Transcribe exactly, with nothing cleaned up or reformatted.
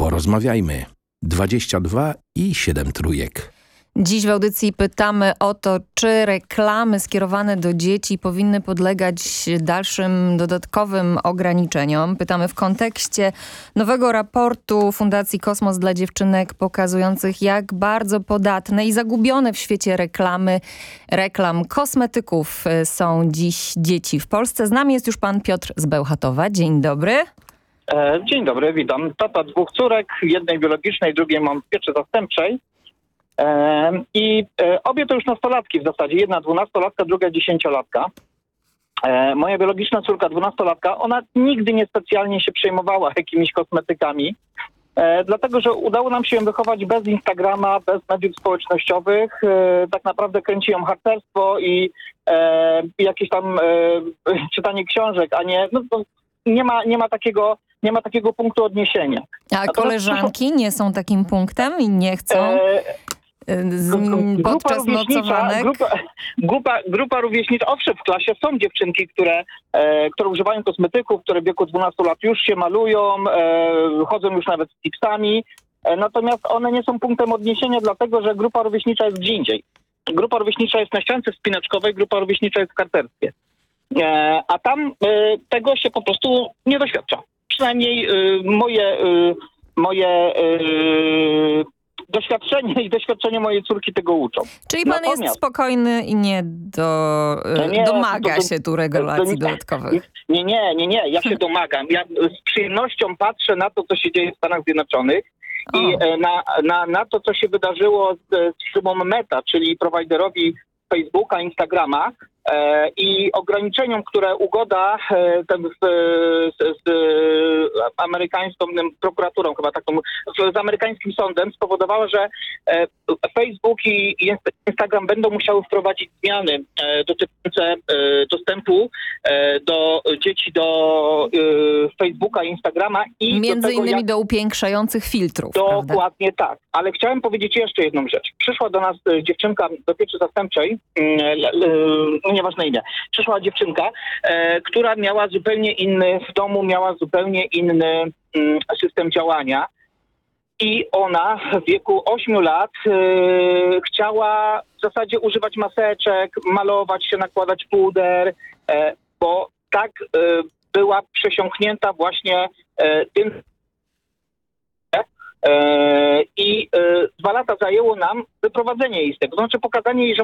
Porozmawiajmy. dwadzieścia dwa i siedem trójek. Dziś w audycji pytamy o to, czy reklamy skierowane do dzieci powinny podlegać dalszym dodatkowym ograniczeniom. Pytamy w kontekście nowego raportu Fundacji Kosmos dla dziewczynek pokazujących, jak bardzo podatne i zagubione w świecie reklamy, reklam kosmetyków są dziś dzieci w Polsce. Z nami jest już pan Piotr z Bełchatowa. Dzień dobry. Dzień dobry, witam. Tata dwóch córek, jednej biologicznej, drugiej mam w pieczy zastępczej. I obie to już nastolatki w zasadzie. Jedna dwunastolatka, druga dziesięciolatka. Moja biologiczna córka dwunastolatka, ona nigdy nie specjalnie się przejmowała jakimiś kosmetykami, dlatego że udało nam się ją wychować bez Instagrama, bez mediów społecznościowych. Tak naprawdę kręci ją harcerstwo i jakieś tam czytanie książek, a nie... No, to nie ma, nie ma takiego... Nie ma takiego punktu odniesienia. A koleżanki nie są takim punktem i nie chcą e, z, podczas nocowanek? Grupa, grupa, grupa rówieśnicza, owszem, w klasie są dziewczynki, które, e, które używają kosmetyków, które w wieku dwunastu lat już się malują, e, chodzą już nawet z tipsami, e, natomiast one nie są punktem odniesienia, dlatego że grupa rówieśnicza jest gdzie indziej. Grupa rówieśnicza jest na ściance wspinaczkowej, grupa rówieśnicza jest w karterstwie. E, a tam e, tego się po prostu nie doświadcza. Przynajmniej y, moje, y, moje y, doświadczenie i doświadczenie mojej córki tego uczą. Czyli pan Natomiast, jest spokojny i nie, do, y, nie domaga to, to, się tu regulacji to, dodatkowych? Nie, nie, nie, nie. Ja się domagam. Ja z przyjemnością patrzę na to, co się dzieje w Stanach Zjednoczonych o. i na, na, na to, co się wydarzyło z, z firmą Meta, czyli prowajderowi Facebooka, Instagrama, e, i ograniczeniom, które ugoda e, ten, z, z, z amerykańską prokuraturą, chyba taką, z, z amerykańskim sądem spowodowała, że e, Facebook i, i Instagram będą musiały wprowadzić zmiany e, dotyczące e, dostępu e, do dzieci do e, Facebooka i Instagrama. I Między do tego, innymi jak... do upiększających filtrów. Dokładnie prawda? Tak. Ale chciałem powiedzieć jeszcze jedną rzecz. Przyszła do nas e, dziewczynka do pieczy zastępczej, no nieważne ile, przyszła dziewczynka, e, która miała zupełnie inny, w domu miała zupełnie inny mm, system działania i ona w wieku ośmiu lat e, chciała w zasadzie używać maseczek, malować się, nakładać puder, e, bo tak e, była przesiąknięta właśnie e, tym. I y, dwa lata zajęło nam wyprowadzenie jej z tego. To znaczy pokazanie jej, że